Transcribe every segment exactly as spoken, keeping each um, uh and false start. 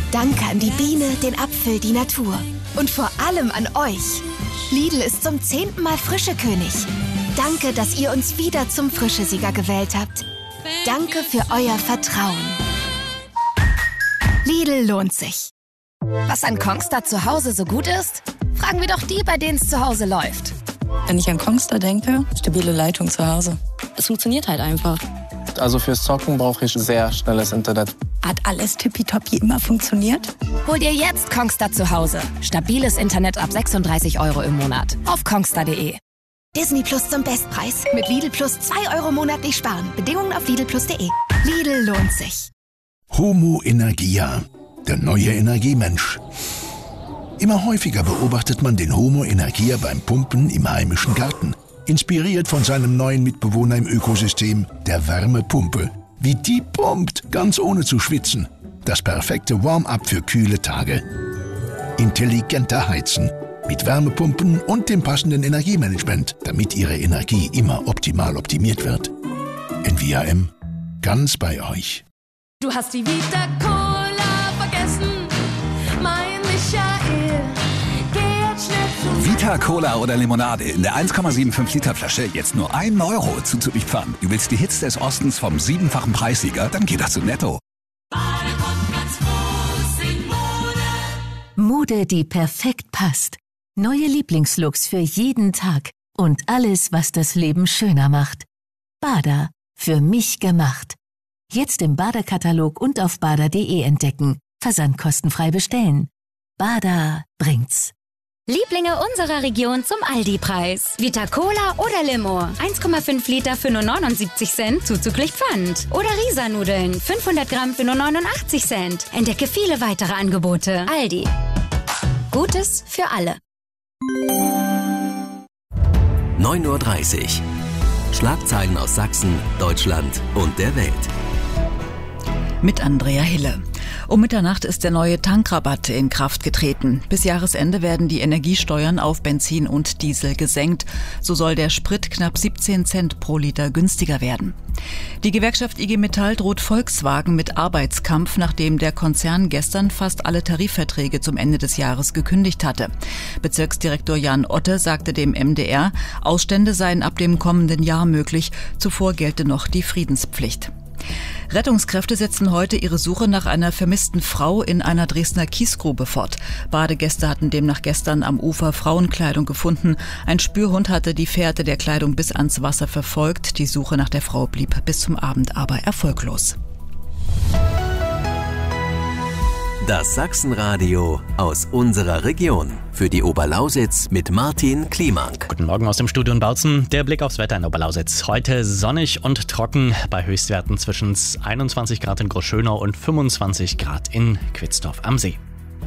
Danke an die Biene, den Apfel, die Natur. Und vor allem an euch. Lidl ist zum zehnten Mal Frischekönig. Danke, dass ihr uns wieder zum Frischesieger gewählt habt. Danke für euer Vertrauen. Lidl lohnt sich. Was an Kongstar zu Hause so gut ist? Fragen wir doch die, bei denen es zu Hause läuft. Wenn ich an Kongstar denke, stabile Leitung zu Hause. Es funktioniert halt einfach. Also fürs Zocken brauche ich sehr schnelles Internet. Hat alles tippitoppi immer funktioniert? Hol dir jetzt Kongstar zu Hause. Stabiles Internet ab sechsunddreißig Euro im Monat. Auf kongstar punkt de. Disney Plus zum Bestpreis. Mit Lidl Plus zwei Euro monatlich sparen. Bedingungen auf lidl plus punkt de. Lidl lohnt sich. Homo Energia, der neue Energiemensch. Immer häufiger beobachtet man den Homo Energia beim Pumpen im heimischen Garten. Inspiriert von seinem neuen Mitbewohner im Ökosystem, der Wärmepumpe. Wie die pumpt, ganz ohne zu schwitzen. Das perfekte Warm-up für kühle Tage. Intelligenter Heizen. Mit Wärmepumpen und dem passenden Energiemanagement, damit Ihre Energie immer optimal optimiert wird. N V A M. Ganz bei euch. Du hast die Vita Cola vergessen, mein Michael. Geh jetzt schnell zu Vita Cola oder Limonade in der eins Komma fünfundsiebzig Liter Flasche jetzt nur ein Euro zuzulieferern. Du willst die Hits des Ostens vom siebenfachen Preissieger? Dann geh doch zu Netto. Mode, die perfekt passt. Neue Lieblingslooks für jeden Tag. Und alles, was das Leben schöner macht. Bada. Für mich gemacht. Jetzt im Bada-Katalog und auf bada punkt de entdecken. Versand kostenfrei bestellen. Bada bringt's. Lieblinge unserer Region zum Aldi-Preis. Vita Cola oder Limo. eins Komma fünf Liter für nur neunundsiebzig Cent, zuzüglich Pfand. Oder Risa-Nudeln. fünfhundert Gramm für nur neunundachtzig Cent. Entdecke viele weitere Angebote. Aldi. Gutes für alle. neun Uhr dreißig. Schlagzeilen aus Sachsen, Deutschland und der Welt. Mit Andrea Hille. Um Mitternacht ist der neue Tankrabatt in Kraft getreten. Bis Jahresende werden die Energiesteuern auf Benzin und Diesel gesenkt. So soll der Sprit knapp siebzehn Cent pro Liter günstiger werden. Die Gewerkschaft I G Metall droht Volkswagen mit Arbeitskampf, nachdem der Konzern gestern fast alle Tarifverträge zum Ende des Jahres gekündigt hatte. Bezirksdirektor Jan Otte sagte dem M D R, Ausstände seien ab dem kommenden Jahr möglich. Zuvor gelte noch die Friedenspflicht. Rettungskräfte setzen heute ihre Suche nach einer vermissten Frau in einer Dresdner Kiesgrube fort. Badegäste hatten demnach gestern am Ufer Frauenkleidung gefunden. Ein Spürhund hatte die Fährte der Kleidung bis ans Wasser verfolgt. Die Suche nach der Frau blieb bis zum Abend aber erfolglos. Das Sachsenradio aus unserer Region. Für die Oberlausitz mit Martin Kliemank. Guten Morgen aus dem Studio in Bautzen. Der Blick aufs Wetter in Oberlausitz. Heute sonnig und trocken bei Höchstwerten zwischen einundzwanzig Grad in Großschönau und fünfundzwanzig Grad in Quitzdorf am See.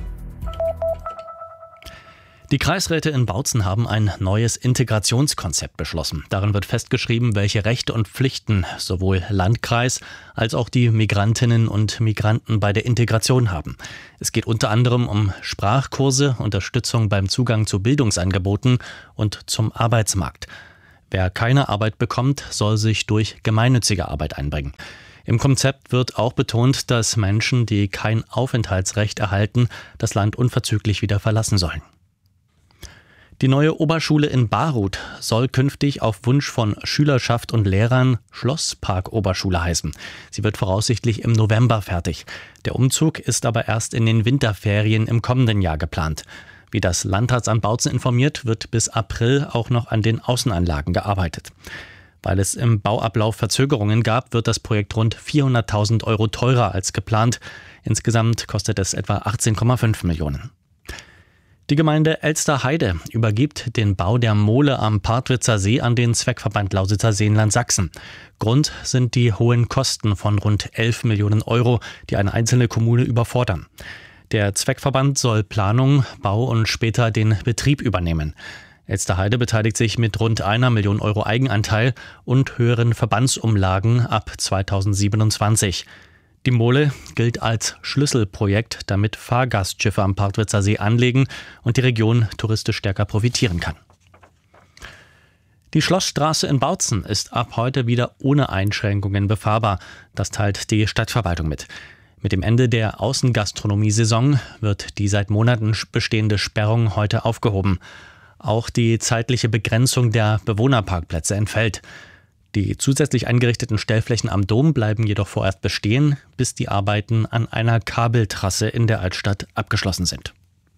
Die Kreisräte in Bautzen haben ein neues Integrationskonzept beschlossen. Darin wird festgeschrieben, welche Rechte und Pflichten sowohl Landkreis als auch die Migrantinnen und Migranten bei der Integration haben. Es geht unter anderem um Sprachkurse, Unterstützung beim Zugang zu Bildungsangeboten und zum Arbeitsmarkt. Wer keine Arbeit bekommt, soll sich durch gemeinnützige Arbeit einbringen. Im Konzept wird auch betont, dass Menschen, die kein Aufenthaltsrecht erhalten, das Land unverzüglich wieder verlassen sollen. Die neue Oberschule in Baruth soll künftig auf Wunsch von Schülerschaft und Lehrern Schlosspark-Oberschule heißen. Sie wird voraussichtlich im November fertig. Der Umzug ist aber erst in den Winterferien im kommenden Jahr geplant. Wie das Landratsamt Bautzen informiert, wird bis April auch noch an den Außenanlagen gearbeitet. Weil es im Bauablauf Verzögerungen gab, wird das Projekt rund vierhunderttausend Euro teurer als geplant. Insgesamt kostet es etwa achtzehn Komma fünf Millionen. Die Gemeinde Elsterheide übergibt den Bau der Mole am Partwitzer See an den Zweckverband Lausitzer Seenland Sachsen. Grund sind die hohen Kosten von rund elf Millionen Euro, die eine einzelne Kommune überfordern. Der Zweckverband soll Planung, Bau und später den Betrieb übernehmen. Elsterheide beteiligt sich mit rund einer Million Euro Eigenanteil und höheren Verbandsumlagen ab zweitausendsiebenundzwanzig. Die Mole gilt als Schlüsselprojekt, damit Fahrgastschiffe am Partwitzer See anlegen und die Region touristisch stärker profitieren kann. Die Schlossstraße in Bautzen ist ab heute wieder ohne Einschränkungen befahrbar. Das teilt die Stadtverwaltung mit. Mit dem Ende der Außengastronomiesaison wird die seit Monaten bestehende Sperrung heute aufgehoben. Auch die zeitliche Begrenzung der Bewohnerparkplätze entfällt. Die zusätzlich eingerichteten Stellflächen am Dom bleiben jedoch vorerst bestehen, bis die Arbeiten an einer Kabeltrasse in der Altstadt abgeschlossen sind.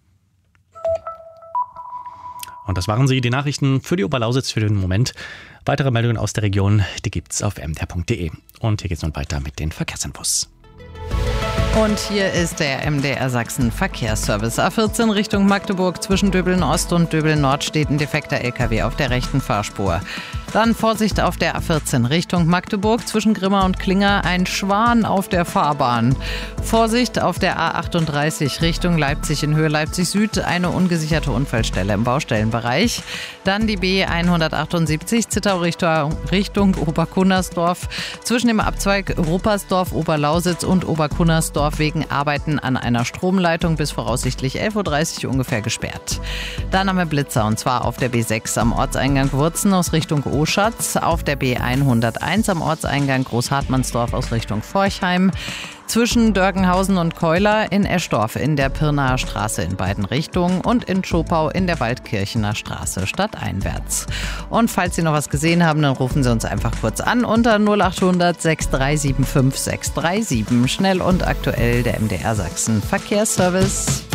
Und das waren sie, die Nachrichten für die Oberlausitz für den Moment. Weitere Meldungen aus der Region, die gibt's auf m d r punkt d e. Und hier geht's nun weiter mit den Verkehrsinfos. Und hier ist der M D R Sachsen Verkehrsservice. A vierzehn Richtung Magdeburg zwischen Döbeln Ost und Döbeln Nord steht ein defekter L K W auf der rechten Fahrspur. Dann Vorsicht auf der A vierzehn Richtung Magdeburg zwischen Grimma und Klinger, ein Schwan auf der Fahrbahn. Vorsicht auf der A achtunddreißig Richtung Leipzig in Höhe Leipzig Süd, eine ungesicherte Unfallstelle im Baustellenbereich. Dann die B hundertachtundsiebzig Zittau Richtung Oberkunnersdorf zwischen dem Abzweig Ruppersdorf, Oberlausitz und Oberkunnersdorf wegen Arbeiten an einer Stromleitung bis voraussichtlich elf Uhr dreißig ungefähr gesperrt. Dann haben wir Blitzer und zwar auf der B sechs am Ortseingang Wurzen aus Richtung Oschatz, auf der B hunderteins am Ortseingang Großhartmannsdorf aus Richtung Forchheim, zwischen Dörgenhausen und Keuler in Eschdorf in der Pirnaer Straße in beiden Richtungen und in Schopau in der Waldkirchener Straße stadteinwärts. Und falls Sie noch was gesehen haben, dann rufen Sie uns einfach kurz an unter null achthundert sechs drei sieben fünf sechs drei sieben. Schnell und aktuell der M D R Sachsen Verkehrsservice.